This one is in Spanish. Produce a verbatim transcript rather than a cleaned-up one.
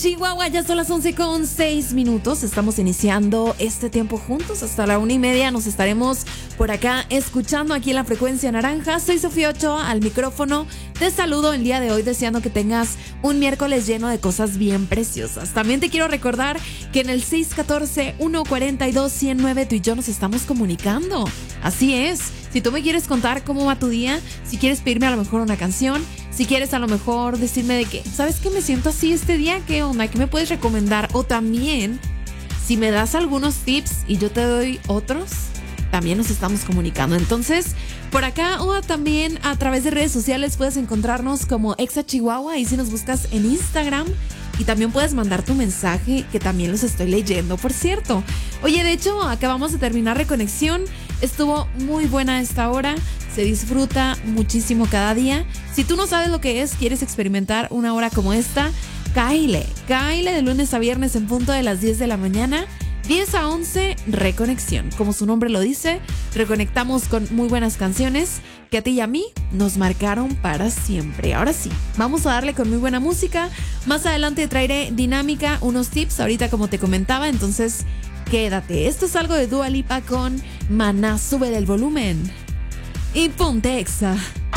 Chihuahua, ya son las once con seis minutos. Estamos iniciando este tiempo juntos. Hasta la una y media nos estaremos por acá escuchando aquí en la frecuencia naranja. Soy Sofía Ochoa al micrófono. Te saludo el día de hoy deseando que tengas un miércoles lleno de cosas bien preciosas. También te quiero recordar que en el seis uno cuatro, uno cuatro dos, uno cero nueve tú y yo nos estamos comunicando. Así es. Si tú me quieres contar cómo va tu día, si quieres pedirme a lo mejor una canción, si quieres a lo mejor decirme de que, ¿sabes qué? Me siento así este día, ¿qué onda? ¿Qué me puedes recomendar? O también, si me das algunos tips y yo te doy otros, también nos estamos comunicando. Entonces, por acá o también a través de redes sociales puedes encontrarnos como Exa Chihuahua y si nos buscas en Instagram. Y también puedes mandar tu mensaje, que también los estoy leyendo, por cierto. Oye, de hecho, acabamos de terminar Reconexión. Estuvo muy buena esta hora. Se disfruta muchísimo cada día. Si tú no sabes lo que es, quieres experimentar una hora como esta, cáile. Cáile de lunes a viernes en punto de las diez de la mañana. diez a once, Reconexión. Como su nombre lo dice, reconectamos con muy buenas canciones que a ti y a mí nos marcaron para siempre. Ahora sí, vamos a darle con muy buena música. Más adelante traeré dinámica, unos tips, ahorita como te comentaba, entonces quédate. Esto es algo de Dua Lipa con Maná, sube del volumen y ponte Exa.